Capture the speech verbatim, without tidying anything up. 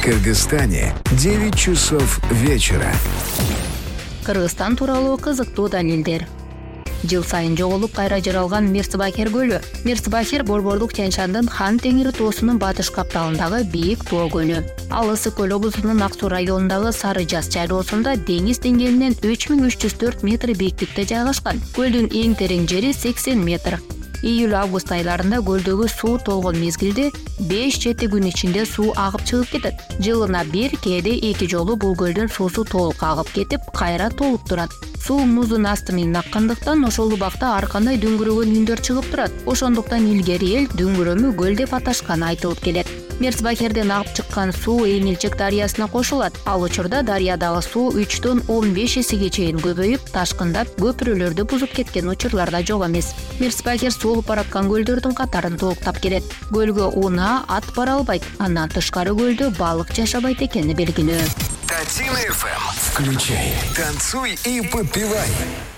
Кыргызстане девять часов вечера. Кыргызстан тууралуу кызыктуу далилдер. Жыл сайын жоголуп кайра жаралган Мирсбахир көлү. Мирсбахир Борборлук Тянь-Шандын Хан Теңири тоосунун батыш капталындагы бийик тоо көлү. Ал Ысык көл облусунун Ак Суу районундагы Сары Жаз шайлоосунда деңиз деңгээлинен үч миң үч жүз төрт метр бийиктикте жайгашкан. Көлдүн эң терең жери сексен метр. Июль-август айларында көлдөгү суу толгон мезгилде беш-жети күн ичинде суу агып чыгып кетет. Жылына бир, кээде эки жолу бул көлдөн суусу толук агып кетип, кайра толуп турат. Суу муздун асты менен аккандыктан ошол убакта ар кандай дүңгүрөгөн үндөр чыгып турат. Ошондуктан илгери эл дүңгүрөмү көл деп аташканы айтылып келет. Мирсбахирден агып чыккан суу Эңилчек дарыясына кошулат. Ал учурда дарыядагы суу үчтөн он беш эсеге чейин көбөйүп, ташкындап, көпүрөлөрдү бузуп кеткен учурлар да жок эмес. Мирсбахир сулуп бараткан көлдөрдүн катарын толуктап келет. Көлгө унаа, ат бара албайт. Андан тышкары көлдө балык жашабайт экени белгилүү. Татина эф эм. Включай, танцуй и подпевай.